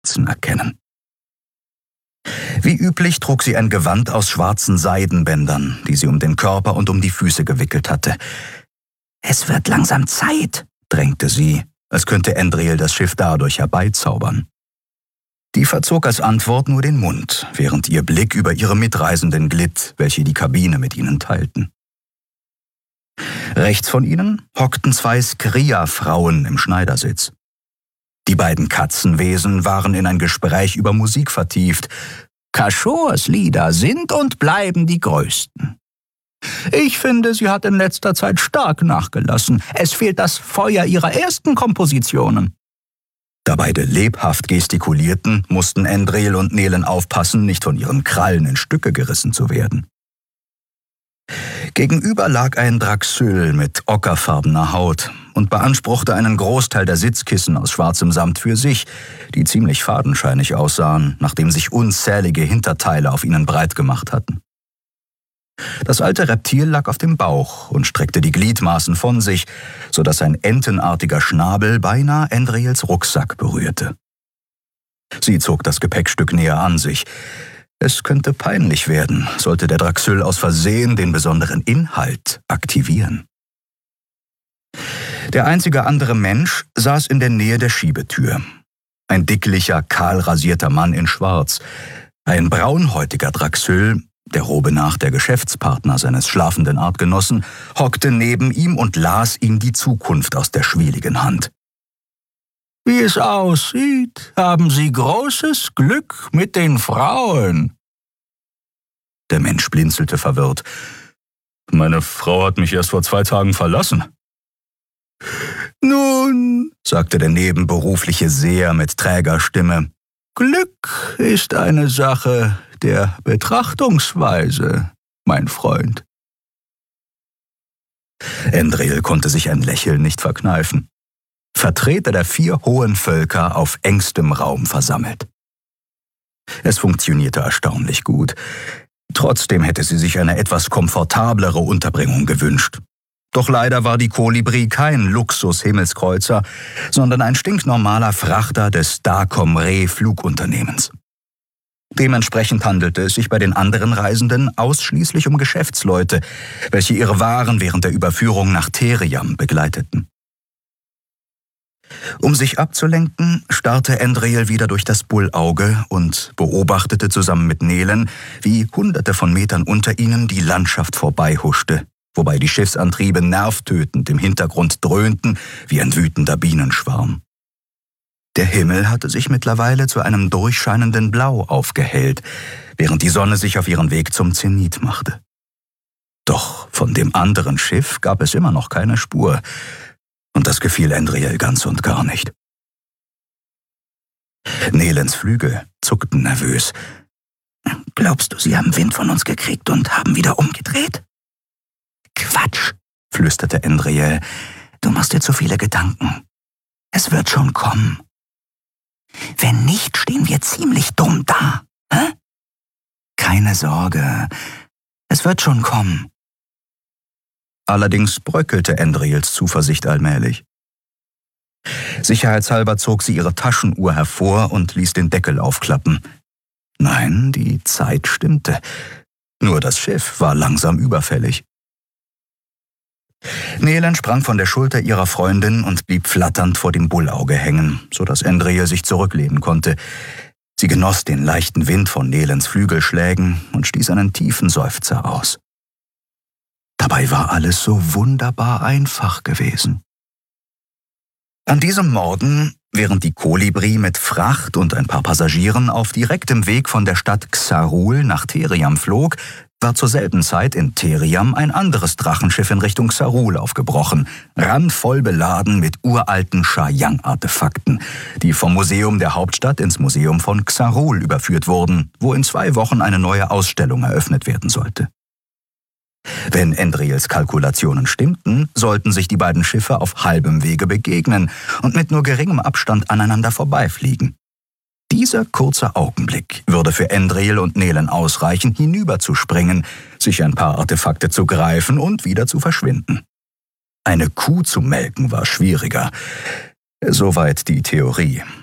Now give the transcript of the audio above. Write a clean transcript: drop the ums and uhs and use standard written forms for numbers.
erkennen. Wie üblich trug sie ein Gewand aus schwarzen Seidenbändern, die sie um den Körper und um die Füße gewickelt hatte. »Es wird langsam Zeit«, drängte sie, als könnte Andriel das Schiff dadurch herbeizaubern. Die verzog als Antwort nur den Mund, während ihr Blick über ihre Mitreisenden glitt, welche die Kabine mit ihnen teilten. Rechts von ihnen hockten 2 Skria-Frauen im Schneidersitz. Die beiden Katzenwesen waren in ein Gespräch über Musik vertieft. Kashors Lieder sind und bleiben die größten. Ich finde, sie hat in letzter Zeit stark nachgelassen. Es fehlt das Feuer ihrer ersten Kompositionen. Da beide lebhaft gestikulierten, mussten Andriel und Nelen aufpassen, nicht von ihren Krallen in Stücke gerissen zu werden. Gegenüber lag ein Draxyl mit ockerfarbener Haut und beanspruchte einen Großteil der Sitzkissen aus schwarzem Samt für sich, die ziemlich fadenscheinig aussahen, nachdem sich unzählige Hinterteile auf ihnen breit gemacht hatten. Das alte Reptil lag auf dem Bauch und streckte die Gliedmaßen von sich, sodass ein entenartiger Schnabel beinahe Andriels Rucksack berührte. Sie zog das Gepäckstück näher an sich. Es könnte peinlich werden, sollte der Draxyl aus Versehen den besonderen Inhalt aktivieren. Der einzige andere Mensch saß in der Nähe der Schiebetür. Ein dicklicher, kahl rasierter Mann in Schwarz. Ein braunhäutiger Draxyl, der Robe nach der Geschäftspartner seines schlafenden Artgenossen, hockte neben ihm und las ihm die Zukunft aus der schwieligen Hand. »Wie es aussieht, haben Sie großes Glück mit den Frauen.« Der Mensch blinzelte verwirrt. »Meine Frau hat mich erst vor 2 Tagen verlassen.« »Nun«, sagte der nebenberufliche Seher mit träger Stimme, »Glück ist eine Sache der Betrachtungsweise, mein Freund.« Andriel konnte sich ein Lächeln nicht verkneifen. Vertreter der 4 hohen Völker auf engstem Raum versammelt. Es funktionierte erstaunlich gut. Trotzdem hätte sie sich eine etwas komfortablere Unterbringung gewünscht. Doch leider war die Kolibri kein Luxus-Himmelskreuzer, sondern ein stinknormaler Frachter des Dacom Re Flugunternehmens. Dementsprechend handelte es sich bei den anderen Reisenden ausschließlich um Geschäftsleute, welche ihre Waren während der Überführung nach Theriam begleiteten. Um sich abzulenken, starrte Andriel wieder durch das Bullauge und beobachtete zusammen mit Nelen, wie Hunderte von Metern unter ihnen die Landschaft vorbeihuschte, wobei die Schiffsantriebe nervtötend im Hintergrund dröhnten wie ein wütender Bienenschwarm. Der Himmel hatte sich mittlerweile zu einem durchscheinenden Blau aufgehellt, während die Sonne sich auf ihren Weg zum Zenit machte. Doch von dem anderen Schiff gab es immer noch keine Spur, und das gefiel Andriel ganz und gar nicht. Nelens Flügel zuckten nervös. »Glaubst du, sie haben Wind von uns gekriegt und haben wieder umgedreht?« »Quatsch«, flüsterte Andriel. »Du machst dir zu viele Gedanken. Es wird schon kommen. Wenn nicht, stehen wir ziemlich dumm da. Hä? Keine Sorge, es wird schon kommen.« Allerdings bröckelte Andriels Zuversicht allmählich. Sicherheitshalber zog sie ihre Taschenuhr hervor und ließ den Deckel aufklappen. Nein, die Zeit stimmte. Nur das Schiff war langsam überfällig. Nelen sprang von der Schulter ihrer Freundin und blieb flatternd vor dem Bullauge hängen, sodass Andriel sich zurücklehnen konnte. Sie genoss den leichten Wind von Nelens Flügelschlägen und stieß einen tiefen Seufzer aus. Dabei war alles so wunderbar einfach gewesen. An diesem Morgen, während die Kolibri mit Fracht und ein paar Passagieren auf direktem Weg von der Stadt Xarul nach Theriam flog, war zur selben Zeit in Theriam ein anderes Drachenschiff in Richtung Xarul aufgebrochen, randvoll beladen mit uralten Sha-Yang-Artefakten, die vom Museum der Hauptstadt ins Museum von Xarul überführt wurden, wo in 2 Wochen eine neue Ausstellung eröffnet werden sollte. Wenn Andriels Kalkulationen stimmten, sollten sich die beiden Schiffe auf halbem Wege begegnen und mit nur geringem Abstand aneinander vorbeifliegen. Dieser kurze Augenblick würde für Andriel und Nelen ausreichen, hinüberzuspringen, sich ein paar Artefakte zu greifen und wieder zu verschwinden. Eine Kuh zu melken war schwieriger. Soweit die Theorie.